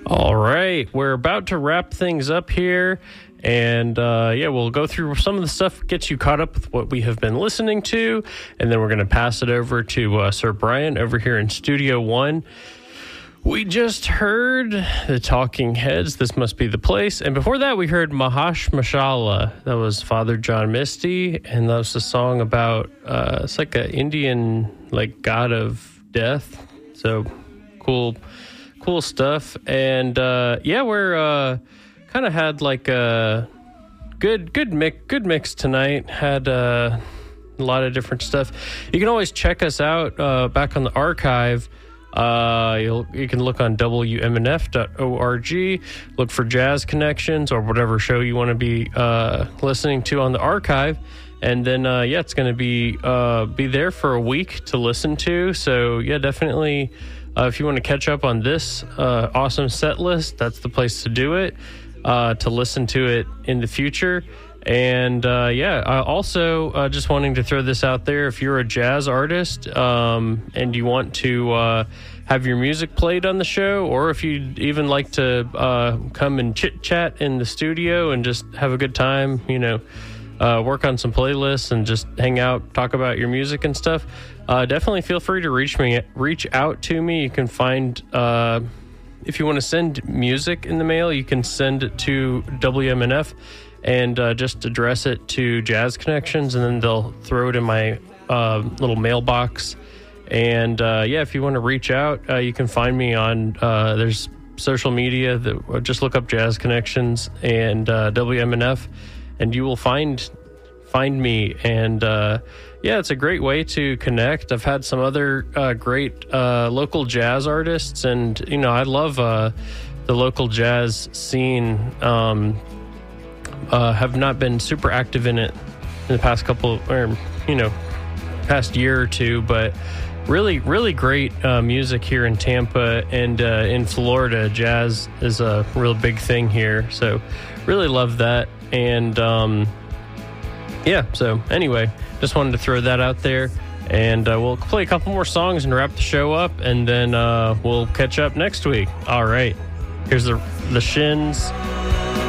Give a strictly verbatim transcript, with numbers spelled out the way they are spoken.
All right, we're about to wrap things up here, and uh, yeah, we'll go through some of the stuff, get you caught up with what we have been listening to, and then we're going to pass it over to uh, Sir Brian over here in Studio One. We just heard the Talking Heads, This Must Be the Place, and before that we heard Mahash Mashallah. That was Father John Misty, and that was a song about, uh, it's like an Indian, like, god of death, so cool. Cool stuff. And uh, yeah, we're uh, kind of had like a good good mix good mix tonight. Had uh, a lot of different stuff. You can always check us out uh, back on the archive. Uh, you'll, you can look on W M N F dot org, look for Jazz Connections or whatever show you want to be uh, listening to on the archive. And then, uh, yeah, it's going to be uh, be there for a week to listen to. So, yeah, definitely, uh, if you want to catch up on this uh, awesome set list, that's the place to do it, uh, to listen to it in the future. And, uh, yeah, uh, also uh, just wanting to throw this out there. If you're a jazz artist um, and you want to uh, have your music played on the show, or if you'd even like to uh, come and chit-chat in the studio and just have a good time, you know, Uh, work on some playlists and just hang out, talk about your music and stuff, uh, definitely feel free to reach me, reach out to me. You can find, uh, if you want to send music in the mail, you can send it to W M N F and uh, just address it to Jazz Connections, and then they'll throw it in my uh, little mailbox. And uh, yeah, if you want to reach out, uh, you can find me on, uh, there's social media, that just look up Jazz Connections and uh, W M N F. And you will find find me. And uh, yeah, it's a great way to connect. I've had some other uh, great uh, local jazz artists, and you know, I love uh, the local jazz scene. Um, uh, have not been super active in it in the past couple, or you know, past year or two, but really, really great uh, music here in Tampa and uh, in Florida. Jazz is a real big thing here, so really love that. And um, yeah, so anyway, just wanted to throw that out there. And uh, we'll play a couple more songs and wrap the show up, and then uh, we'll catch up next week. All right, here's the the Shins.